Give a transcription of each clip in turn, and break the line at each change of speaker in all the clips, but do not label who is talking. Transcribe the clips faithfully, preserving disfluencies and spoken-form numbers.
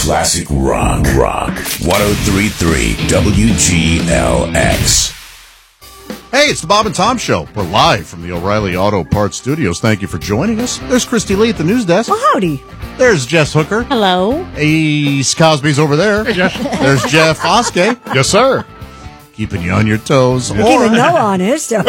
Classic rock. Rock. one oh three point three W G L X.
Hey, it's the Bob and Tom Show. We're live from the O'Reilly Auto Parts Studios. Thank you for joining us. There's Christy Lee at the news desk.
Well, howdy.
There's Jess Hooker.
Hello.
Ace Cosby's over there. There's Jeff Oskey.
Yes, sir.
Keeping you on your toes.
You're keeping no on his toes.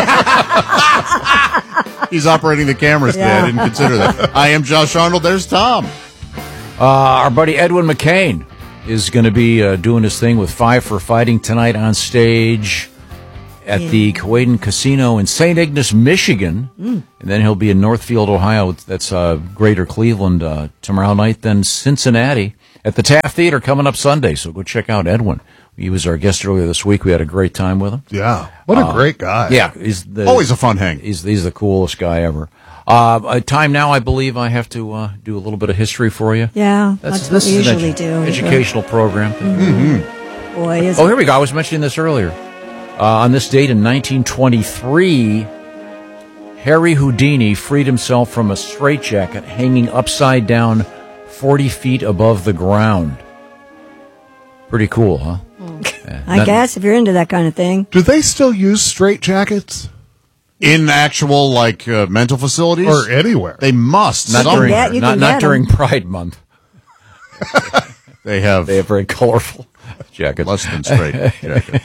He's operating the cameras today.
Yeah.
I didn't consider that. I am Josh Arnold. There's Tom.
Uh, our buddy Edwin McCain is going to be uh, doing his thing with Five for Fighting tonight on stage at
Yeah.
the Cowayden Casino in Saint Ignace, Michigan. Mm. And then he'll be in Northfield, Ohio. That's uh, Greater Cleveland uh, tomorrow night. Then Cincinnati at the Taft Theater coming up Sunday. So go check out Edwin. He was our guest earlier this week. We had a great time with him.
Yeah. What a
Uh,
great guy.
Yeah. He's the,
Always a fun hang.
He's, he's the coolest guy ever. Uh, uh, time now, I believe I have to uh, do a little bit of history for you.
Yeah, that's,
this
what we
is an
usually
edu-
do.
Educational program.
Mm-hmm. Boy, is
Oh, here we go. I was mentioning this earlier. Uh, on this date in nineteen twenty-three, Harry Houdini freed himself from a straitjacket hanging upside down forty feet above the ground. Pretty cool, huh? Yeah,
I
that-
guess if you're into that kind of thing.
Do they still use straitjackets?
In actual, like, uh, mental facilities?
Or anywhere?
They must.
Not
somewhere.
during,
get- you
not,
can
not
get
during
'em.
Pride Month.
They have,
They have very colorful jackets.
less than straight jackets.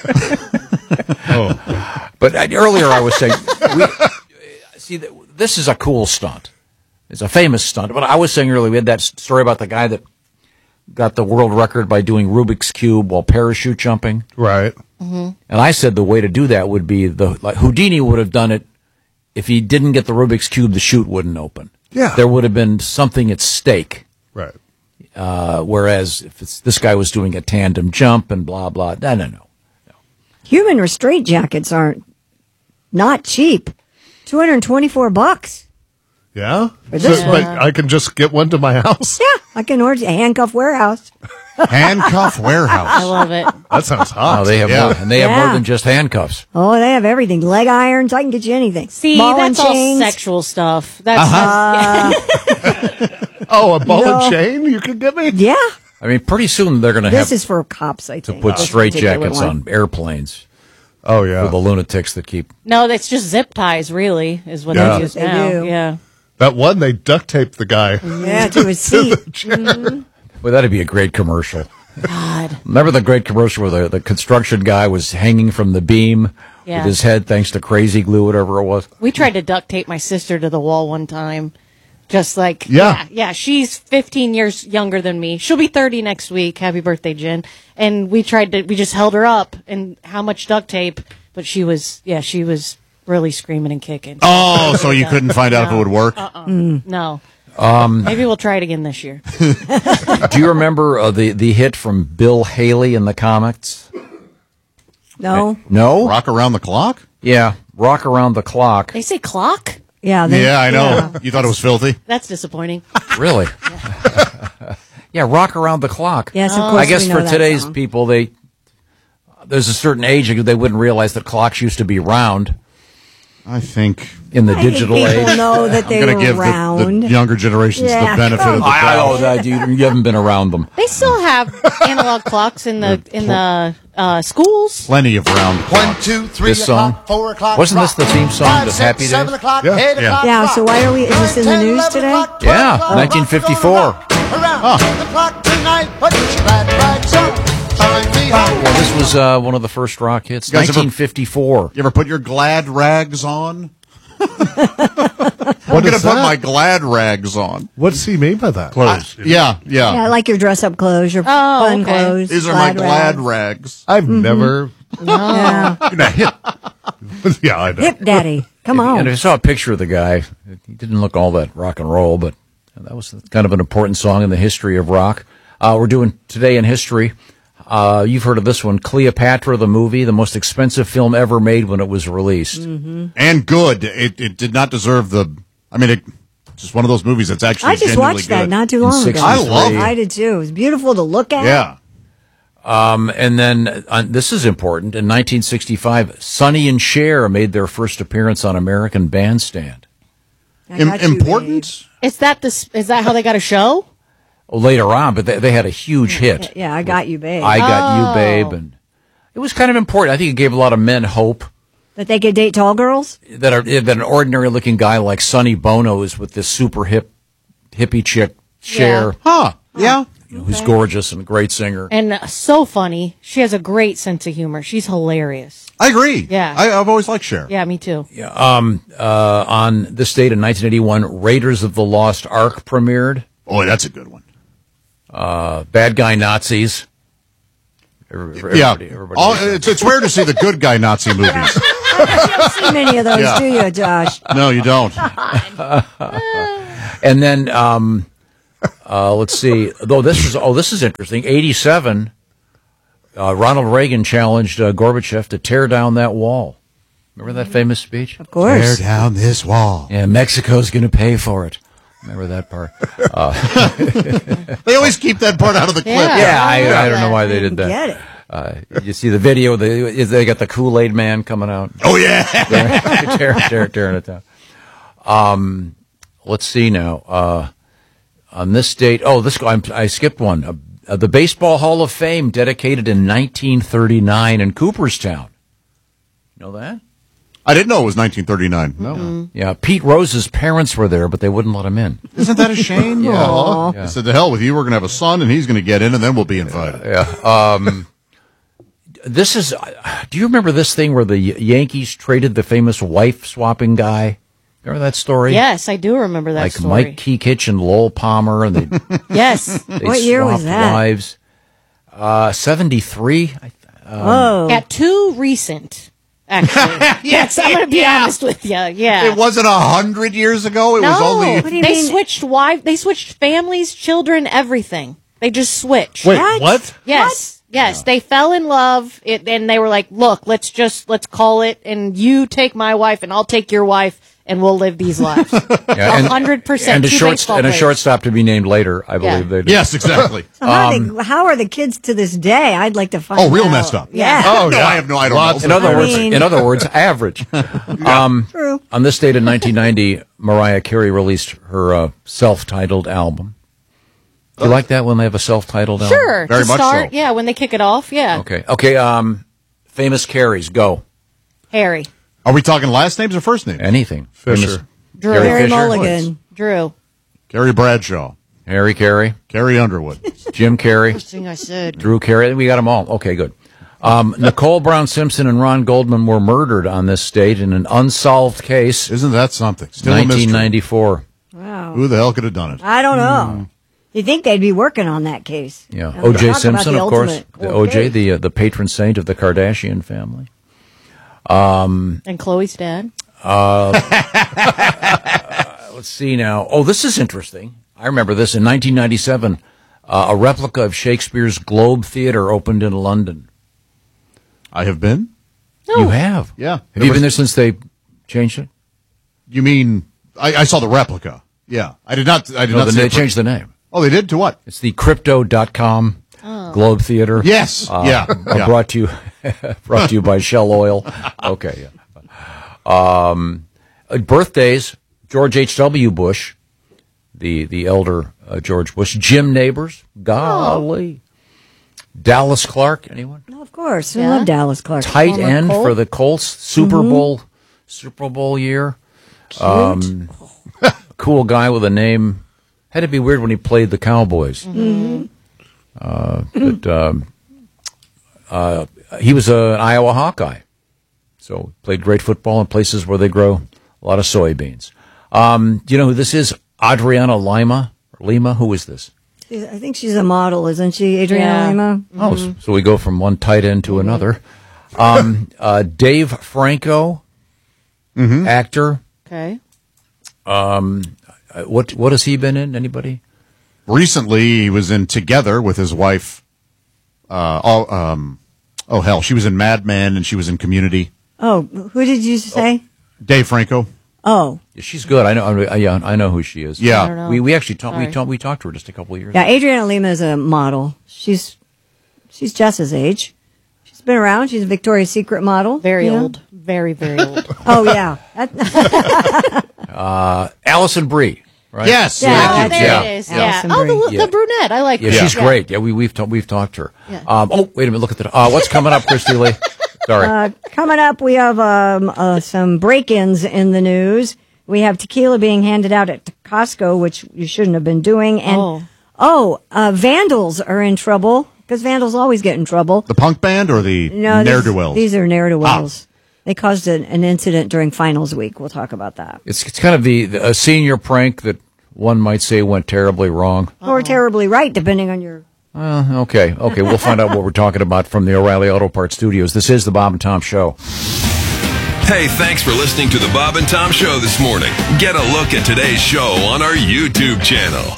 Oh.
But uh, earlier I was saying, we, see, th- this is a cool stunt. It's a famous stunt. But I was saying earlier, we had that s- story about the guy that got the world record by doing Rubik's Cube while parachute jumping.
Right.
And I said the way to do that would be, the like Houdini would have done it if he didn't get the Rubik's Cube, the chute wouldn't open.
Yeah.
There would have been something at stake.
Right.
Uh, whereas if it's, this guy was doing a tandem jump and blah, blah, no, no, no.
Human restraint jackets aren't not cheap. two hundred twenty-four bucks.
Yeah?
For this
So,
one.
but I can just get one to my house?
Yeah, I can order a handcuff warehouse.
Handcuff warehouse.
I love it.
That sounds hot.
Oh, they have
Yeah.
more, and they have more
Yeah.
than just handcuffs.
Oh, they have everything. Leg irons. I can get you anything.
See,
Ball and
that's all
chains.
sexual stuff. That's
Uh,
Oh, a ball
No.
and chain you can get me?
yeah,
I mean, pretty soon they're going to have
this is for cops, I
to
think.
put
this
straight
particular
jackets
one.
on airplanes
Oh,
for
yeah.
the lunatics that keep.
no, that's just zip ties. Really, is what
Yeah.
they use
That's what they
now.
do.
Yeah.
That one, they duct taped the guy.
Yeah, to his seat.
Well, that'd be a great commercial.
God.
Remember the great commercial where the, the construction guy was hanging from the beam
Yeah.
with his head thanks to crazy glue, whatever it was?
We tried to duct tape my sister to the wall one time. Just like,
Yeah.
yeah, yeah, she's fifteen years younger than me. She'll be thirty next week. Happy birthday, Jen. And we tried to, we just held her up and how much duct tape, but she was, yeah, she was really screaming and kicking.
Oh, so you couldn't find out if it would work?
Uh-uh. No. Um, Maybe we'll try it again this year.
Do you remember uh, the, the hit from Bill Haley in the comics?
No.
No?
Rock around the clock?
Yeah, Rock Around the Clock.
They say clock?
Yeah. They,
Yeah, I know.
yeah.
You thought it was filthy?
That's disappointing.
Really? Yeah, Rock Around the Clock.
Yes, of
Oh.
course.
I guess
we know
for
that
today's
song.
people, they there's a certain age they wouldn't realize that clocks used to be round
I think
in the
I think
digital
people
age.
know that they
I'm going
were
to give the,
round.
the younger generations
Yeah.
the benefit of the
I
doubt.
know that you, you haven't been around them.
They still have analog clocks in the in the uh, schools.
Plenty of round
One,
clocks.
two, three
This song?
o'clock, four o'clock.
Wasn't this the
rock.
theme song
Five,
to
six,
Happy Days?
Seven o'clock,
Yeah.
eight
Yeah.
o'clock.
Yeah,
rock.
so why are we- is this in the
Nine, ten,
news
eleven
today?
o'clock,
Yeah,
twelve o'clock.
nineteen fifty-four.
Rock around the clock tonight. Put your glad rags on. Find me home.
Well, this was uh, one of the first rock hits,
You guys ever-
nineteen fifty-four.
You ever put your glad rags on?
What
I'm going to
is
put
that?
my glad rags on.
What does he mean by that?
Clothes. Yeah, yeah.
Yeah, like your dress-up clothes, your
Oh,
fun
okay.
clothes.
These are my glad
rags.
rags.
I've never.
Yeah.
You're not hip.
Yeah, I know.
Hip daddy. Come
And
on.
I saw a picture of the guy. He didn't look all that rock and roll, but that was kind of an important song in the history of rock. Uh, we're doing Today in History. Uh, you've heard of this one, Cleopatra, the movie, the most expensive film ever made when it was released.
And good. It, it did not deserve the... I mean, it, just one of those movies that's actually
I just
genuinely
watched that
good.
not too long ago.
I love it.
I did too. It was beautiful to look at.
Yeah.
Um, and then uh, this is important. In nineteen sixty-five, Sonny and Cher made their first appearance on American Bandstand.
I
Im-
got you,
important?
Is that this? Is that how they got a show?
later on, but they, they had a huge hit.
Yeah, I Got You, Babe.
I Got
Oh.
You, Babe. And it was kind of important. I think it gave a lot of men hope
that they could date tall girls?
that, are, that an ordinary-looking guy like Sonny Bono is with this super hip, hippie chick, Cher,
Huh. Yeah.
you know, who's gorgeous and a great singer.
And uh, so funny. She has a great sense of humor. She's hilarious.
I agree.
Yeah.
I, I've always liked Cher.
Yeah, me too.
Um, uh, on this date in nineteen eighty-one, Raiders of the Lost Ark premiered.
Boy, that's a good one.
Uh, Bad Guy Nazis. Everybody,
Yeah.
everybody, everybody
All, it's, it's rare to see the good guy Nazi movies.
You don't see many of those,
Yeah.
do you, Josh?
No, you don't.
And then, um, uh, let's see. Though this is oh, this is interesting. eighty-seven. Uh, Ronald Reagan challenged uh, Gorbachev to tear down that wall. Remember that famous speech?
Of course.
Tear down this wall.
Yeah, Mexico's going to pay for it. Remember that part?
They always keep that part out of the clip.
Yeah.
Yeah, I, I don't know why they did that.
Get it.
Uh, you see the video? They, they got the Kool-Aid Man coming out.
Oh, yeah.
tear, tear, tearing it down. Um, let's see now. Uh, on this date, oh, this I'm, I skipped one. Uh, uh, the Baseball Hall of Fame dedicated in nineteen thirty-nine in Cooperstown. You know that?
I didn't know it was nineteen thirty-nine. No.
Yeah, Pete Rose's parents were there, but they wouldn't let him in.
Isn't that a shame?
Yeah.
Aw.
Yeah.
I said, to hell with you. We're going to have a son, and he's going to get in, and then we'll be invited.
Yeah. Um, this is. uh, Do you remember this thing where the Yankees traded the famous wife-swapping guy? Remember that story?
Yes, I do remember that
Like
story.
Mike Kekich and Lowell Palmer, and they
Yes.
They
What year was
swapped
that?
Wives. Uh, seventy-three. I,
Oh.
Yeah, too recent, actually. yes, I'm going to be honest with you. Yeah.
It wasn't a hundred years ago. It
no,
was only.
What do you
they
mean?
switched wife. They switched families, children, everything. They just switched.
Wait,
What?
what?
Yes, yes. They fell in love, it, and they were like, "Look, let's just let's call it, and you take my wife, and I'll take your wife, and we'll live these lives."
Yeah, and-
A hundred percent.
And a
Two
short
baseball
and a
players.
shortstop to be named later, I
Yeah.
believe they did.
Yes, exactly.
So how, are they, how are the kids to this day? I'd like to find
Oh, real
out.
messed up.
Yeah.
Oh,
no,
yeah.
I have no. I don't
Lots
know.
In other
I
words,
mean-
in other words, average. Um,
True.
on this date in nineteen ninety, Mariah Carey released her uh, self-titled album. Do you like that when they have a self-titled album?
Sure.
Very
to
much
start,
so.
yeah, when they kick it off, yeah.
Okay. Okay. Um, famous Carries, go.
Harry,
Are we talking last names or first names?
Anything.
Fisher.
Famous-
Drew,
Gary
Harry
Fisher?
Mulligan.
Drew.
Gary Bradshaw,
Harry Carey,
Carrie Underwood.
Jim Carey,
Thing I said.
Drew Carey. We got them all. Okay, good. Um, Nicole Brown Simpson and Ron Goldman were murdered on this date in an unsolved case.
Isn't that something? Still a
nineteen
mystery.
ninety-four.
Wow.
Who the hell could have done it?
I don't know. You think they'd be working on that case?
Yeah,
Now,
O J
talk about
Simpson,
the
of course.
ultimate
The
cold
O J,
case.
the uh, the patron saint of the Kardashian family.
And Chloe's dad.
Let's see now. Oh, this is interesting. I remember this in nineteen ninety-seven. Uh, a replica of Shakespeare's Globe Theatre opened in London.
I have been.
You have?
Yeah.
Have
There
you
was-
been there since they changed it?
You mean I, I saw the replica? Yeah, I did not. I did
No,
not.
then
see
they
it for-
changed the name.
Oh, they did to what?
It's the crypto dot com Globe Theater.
Yes.
Uh,
yeah.
uh,
yeah.
Brought to you, brought to you by Shell Oil. Okay. Yeah. Um, uh, birthdays: George H W. Bush, the the elder uh, George Bush. Jim Neighbors. Golly. Dallas Clark. Anyone?
Well, of course. I
Yeah.
love Dallas Clark.
Tight
Former
end
Colt.
for the Colts. Super Bowl. Super Bowl year. Um, cool guy with a name. Had to be weird when he played the Cowboys. Uh, but um, uh, he was a, an Iowa Hawkeye, so played great football in places where they grow a lot of soybeans. Um, do you know who this is? Adriana Lima. Lima. Who is this?
She's- I think she's a model, isn't she, Adriana
Yeah.
Lima?
Oh, so- so we go from one tight end to another. Um, uh, Dave Franco, actor.
Okay.
Uh, what what has he been in? Anybody?
Recently, he was in Together with his wife. Uh, oh, um, oh hell, she was in Mad Men and she was in Community.
Oh, who did you say?
Dave Franco.
Oh,
Yeah, she's good. I know. I, yeah, I know who she is.
Yeah.
I don't know.
We we actually talked. We
Sorry.
talked. We talked to her just a couple of years.
yeah. Adriana Lima is a model. She's she's Jess's age. She's been around. She's a Victoria's Secret model.
Very
you know?
old. Very, very old.
Oh yeah. That-
Allison Brie. right?
Yes.
Yeah,
thank
Oh,
you.
there
Yeah.
it is.
Yeah.
Yeah.
Allison
Oh,
Brie.
the,
Yeah.
the brunette. I like
Yeah,
her.
she's great. Yeah, we, we've ta- we've talked to her.
Yeah.
Um, oh, wait a minute. Look at that. Uh, what's coming up, Christy Lee? Sorry.
Uh, coming up, we have um, uh, some break-ins in the news. We have tequila being handed out at Costco, which you shouldn't have been doing. And
Oh.
oh, uh, vandals are in trouble because vandals always get in trouble.
The punk band or the
No,
ne'er
these,
do wells?
these are ne'er-do-wells. They caused an, an incident during finals week. We'll talk about that.
It's it's kind of the, the a senior prank that one might say went terribly wrong.
Or terribly right, depending on your...
Uh, okay, okay. We'll find out what we're talking about from the O'Reilly Auto Parts Studios. This is the Bob and Tom Show.
Hey, thanks for listening to the Bob and Tom Show this morning. Get a look at today's show on our YouTube channel.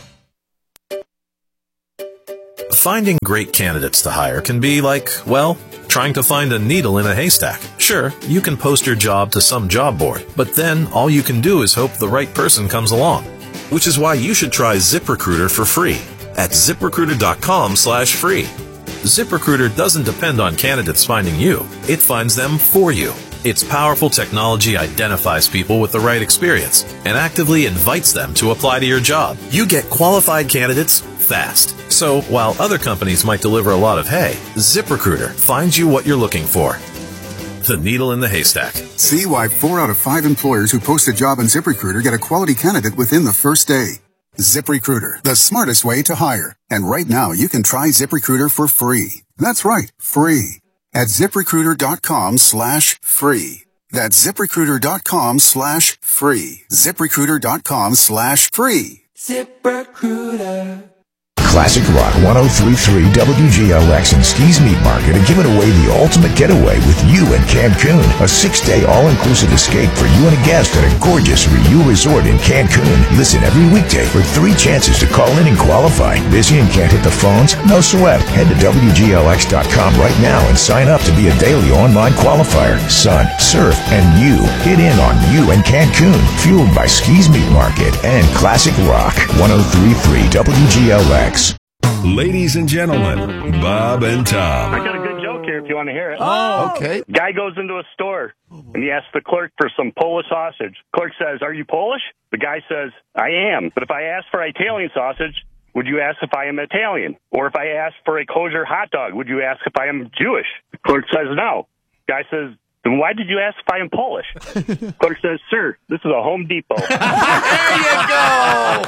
Finding great candidates to hire can be like, well, trying to find a needle in a haystack. Sure, you can post your job to some job board, but then all you can do is hope the right person comes along. Which is why you should try ZipRecruiter for free at ZipRecruiter.com slash free. ZipRecruiter doesn't depend on candidates finding you. It finds them for you. Its powerful technology identifies people with the right experience and actively invites them to apply to your job. You get qualified candidates fast. So while other companies might deliver a lot of hay, ZipRecruiter finds you what you're looking for. The needle in the haystack.
See why four out of five employers who post a job on ZipRecruiter get a quality candidate within the first day. ZipRecruiter, the smartest way to hire. And right now, you can try ZipRecruiter for free. That's right, free. At ZipRecruiter.com slash free. That's ZipRecruiter.com slash free. ZipRecruiter.com slash free.
ZipRecruiter. Classic Rock one oh three point three W G L X and Ski's Meat Market are giving away the ultimate getaway with you in Cancun. A six-day all-inclusive escape for you and a guest at a gorgeous Riu resort in Cancun. Listen every weekday for three chances to call in and qualify. Busy and can't hit the phones? No sweat. Head to W G L X dot com right now and sign up to be a daily online qualifier. Sun, surf, and you. Get in on you in Cancun. Fueled by Ski's Meat Market and Classic Rock one oh three point three W G L X.
Ladies and gentlemen, Bob and Tom.
I got a good joke here if you want to hear it.
Oh, okay.
Guy goes into a store and he asks the clerk for some Polish sausage. Clerk says, "Are you Polish?" The guy says, "I am. But if I ask for Italian sausage, would you ask if I am Italian? Or if I ask for a kosher hot dog, would you ask if I am Jewish?" The clerk says, "No." Guy says, "Then why did you ask if I am Polish?" Clerk says, "Sir, this is a Home Depot."
There you go.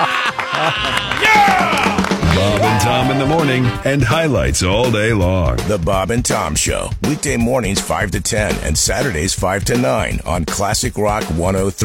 Yeah! Bob and Tom in the morning and highlights all day long.
The Bob and Tom Show. Weekday mornings five to ten and Saturdays five to nine on Classic Rock one oh three.